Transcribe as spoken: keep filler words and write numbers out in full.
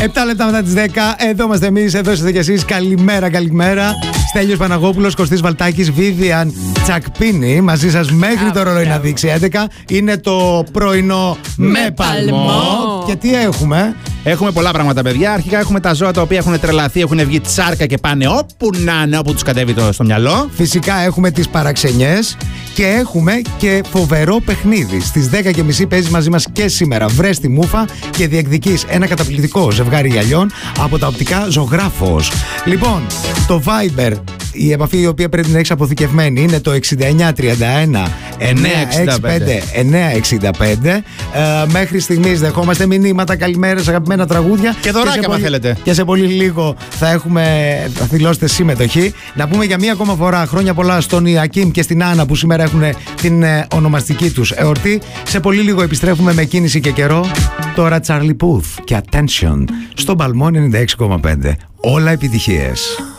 επτά λεπτά μετά τις δέκα. Εδώ είμαστε εμείς, εδώ είστε κι εσείς. Καλημέρα, καλημέρα. Στέλιος Παναγόπουλος, Κωστής Βαλτάκης, Βίβιαν Τσακπίνη. Μαζί σας μέχρι το ρολόι να δείξει έντεκα. Είναι το πρωινό με, με παλμό. Και τι έχουμε? Έχουμε πολλά πράγματα, παιδιά. Αρχικά έχουμε τα ζώα τα οποία έχουν τρελαθεί, έχουν βγει τσάρκα και πάνε όπου να είναι, όπου τους κατέβει το στο μυαλό. Φυσικά έχουμε τις παραξενιές και έχουμε και φοβερό παιχνίδι. Στις δέκα και μισή παίζεις μαζί μας και σήμερα. Βρες τη μούφα και διεκδικείς ένα καταπληκτικό ζευγάρι γυαλιών από τα οπτικά Ζωγράφος. Λοιπόν, το Viber, η επαφή η οποία πρέπει να έχεις αποθηκευμένη, είναι το εξήντα εννιά τριάντα ένα εννιακόσια εξήντα πέντε εννιακόσια εξήντα πέντε. Ε, μέχρι στιγμής δεχόμαστε μηνύματα, καλημέρες, αγαπημένα τραγούδια. Και δωράκια, αν θέλετε. Και σε πολύ λίγο θα έχουμε, θα δηλώσετε συμμετοχή. Να πούμε για μία ακόμα φορά χρόνια πολλά στον Ιακίμ και στην Άννα που σήμερα έχουν την ε, ονομαστική τους εορτή. Σε πολύ λίγο επιστρέφουμε με κίνηση και καιρό. Τώρα Charlie Puth και Attention στον Παλμό ενενήντα έξι κόμμα πέντε. Όλα επιτυχίες.